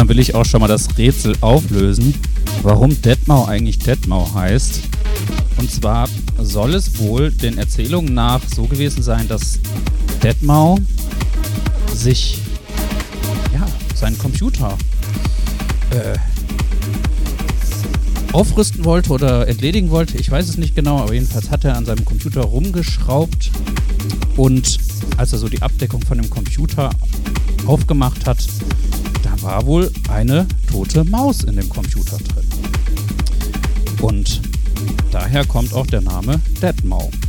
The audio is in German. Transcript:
dann will ich auch schon mal das Rätsel auflösen, warum Deadmau eigentlich Deadmau heißt. Und zwar soll es wohl den Erzählungen nach so gewesen sein, dass Deadmau sich seinen Computer aufrüsten wollte oder entledigen wollte. Ich weiß es nicht genau, aber jedenfalls hat er an seinem Computer rumgeschraubt und als er so die Abdeckung von dem Computer aufgemacht hat, da war wohl eine tote Maus in dem Computer drin. Und daher kommt auch der Name Deadmau.